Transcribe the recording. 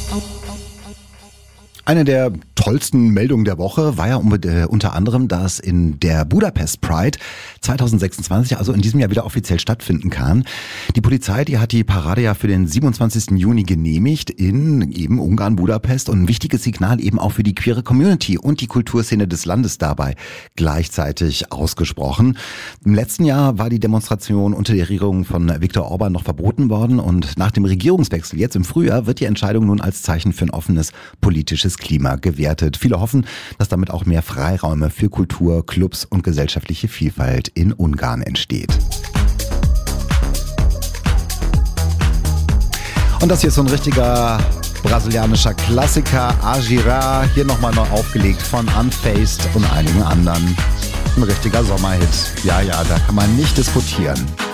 Eine der tollsten Meldungen der Woche war ja unter anderem, dass in der Budapest Pride 2026, also in diesem Jahr, wieder offiziell stattfinden kann. Die Polizei, die hat die Parade ja für den 27. Juni genehmigt in eben Ungarn, Budapest, und ein wichtiges Signal eben auch für die queere Community und die Kulturszene des Landes dabei gleichzeitig ausgesprochen. Im letzten Jahr war die Demonstration unter der Regierung von Viktor Orban noch verboten worden, und nach dem Regierungswechsel jetzt im Frühjahr wird die Entscheidung nun als Zeichen für ein offenes politisches Klima gewertet. Viele hoffen, dass damit auch mehr Freiräume für Kultur, Clubs und gesellschaftliche Vielfalt in Ungarn entsteht. Und das hier ist so ein richtiger brasilianischer Klassiker, Agira, hier nochmal neu aufgelegt von Unfazed und einigen anderen. Ein richtiger Sommerhit. Ja, da kann man nicht diskutieren.